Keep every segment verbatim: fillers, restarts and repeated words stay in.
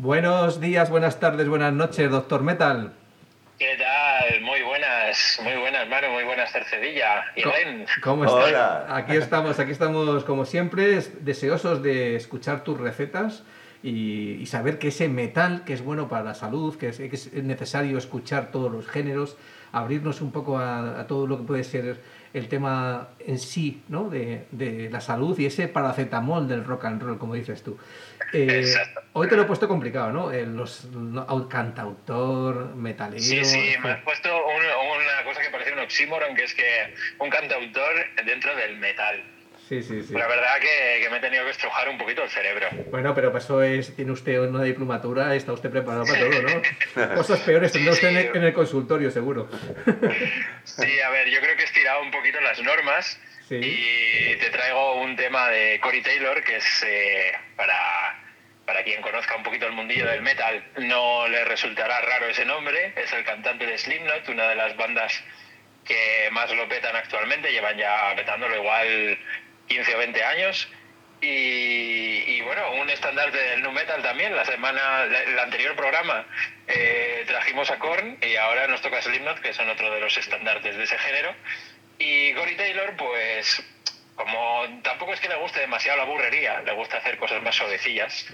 Buenos días, buenas tardes, buenas noches, doctor Metal. ¿Qué tal? Muy buenas, muy buenas, Manu, muy buenas, Cercedilla. ¿Y Ren? ¿Cómo estás? Hola. Aquí estamos, aquí estamos como siempre, deseosos de escuchar tus recetas y, y saber que ese metal, que es bueno para la salud, que es, que es necesario escuchar todos los géneros, abrirnos un poco a, a todo lo que puede ser el tema en sí, ¿no? de, de la salud y ese paracetamol del rock and roll, como dices tú. Eh, Exacto. hoy te lo he puesto complicado, ¿no? Eh, los, no, cantautor, metalero... Sí, sí, me has puesto un, una cosa que parece un oxímoron, que es que un cantautor dentro del metal. Sí, sí, sí. La verdad que, que me he tenido que estrujar un poquito el cerebro. Bueno, pero eso es, tiene usted una diplomatura, está usted preparado para todo, ¿no? Cosas peores tendrá Sí, usted sí. en, el, en el consultorio, seguro. Sí, a ver, yo creo que he estirado un poquito las normas. Sí. Y te traigo un tema de Corey Taylor, que es eh, para, para quien conozca un poquito el mundillo del metal, no le resultará raro ese nombre. Es el cantante de Slipknot, una de las bandas que más lo petan actualmente, llevan ya petándolo igual quince o veinte años. Y, y bueno, un estandarte del nu metal también. La semana, el anterior programa eh, trajimos a Korn y ahora nos toca Slipknot, que son otro de los estandartes de ese género. Y Corey Taylor, pues, como tampoco es que le guste demasiado la burrería, le gusta hacer cosas más suavecillas,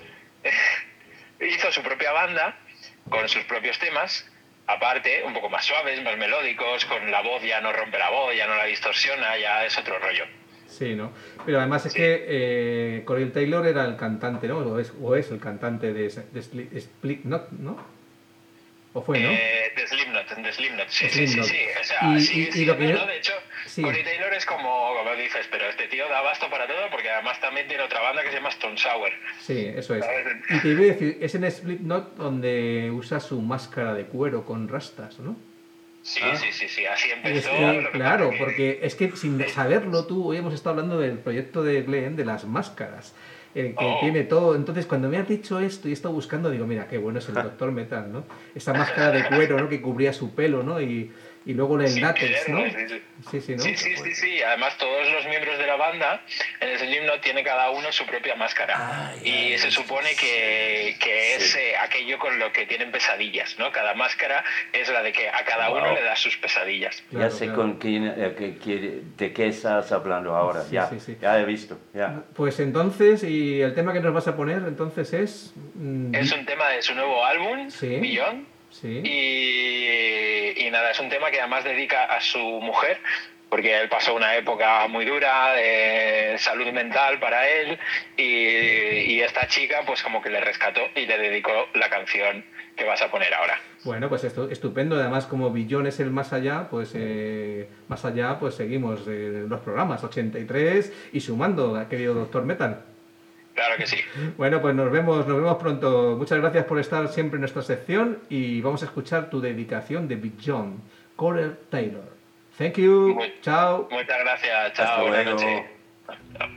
hizo su propia banda con sus propios temas, aparte, un poco más suaves, más melódicos, con la voz ya no rompe la voz, ya no la distorsiona, ya es otro rollo. Sí, ¿no? Pero además es Sí. que eh, Corey Taylor era el cantante, ¿no? O es, o es el cantante de, de Slipknot, ¿no? ¿O fue, no? Eh, de Slipknot, de Slipknot, sí, Slipknot. sí, sí, sí. O sea, Y- sigue y- y siendo, lo que yo- ¿no? De hecho, sí. Corey Taylor es como, como dices, pero este tío da abasto para todo porque además también tiene otra banda que se llama Stone Sour. Sí, eso es. ¿Sabes? Y te iba a decir, es en Slipknot donde usa su máscara de cuero con rastas, ¿no? Sí, Ah. sí, sí, sí, así Es empezó. que, lo que claro, pasa que- porque es que sin saberlo tú, hoy hemos estado hablando del proyecto de Glenn, de las máscaras, el que Oh. tiene todo. Entonces, cuando me has dicho esto y he estado buscando, digo, mira, qué bueno es el Doctor Metal, ¿no? Esa máscara de cuero, ¿no? Que cubría su pelo, ¿no? Y, y luego el Sin látex, ¿no? quererlo, sí, sí. Sí, sí, ¿no? Sí, sí, sí, sí. Además, todos los miembros de la banda en el Slipknot tiene cada uno su propia máscara. Ay, y ay, se supone que, que es sí. eh, aquello con lo que tienen pesadillas, ¿no? Cada máscara es la de que a cada Wow. uno le da sus pesadillas. Claro, ya sé claro. con quién, eh, que- que- de qué estás hablando ahora. Sí, ya, sí, sí. ya he visto. Ya. Pues entonces, y el tema que nos vas a poner, entonces es... mm, Es un tema de su nuevo álbum, Sí. Beyond. Sí. Y, y nada, es un tema que además dedica a su mujer, porque él pasó una época muy dura de salud mental para él y, y esta chica pues como que le rescató y le dedicó la canción que vas a poner ahora. Bueno, pues esto, estupendo. Además, como Billón es el más allá, pues eh, más allá, pues seguimos eh, los programas ochenta y tres y sumando, querido Doctor Metal. Claro que sí. Bueno, pues nos vemos, nos vemos pronto. Muchas gracias por estar siempre en nuestra sección y vamos a escuchar tu dedicación de Beyond, Corey Taylor. Thank you. Muy- Chao. Muchas gracias. Chao. Hasta Buenas luego. noches.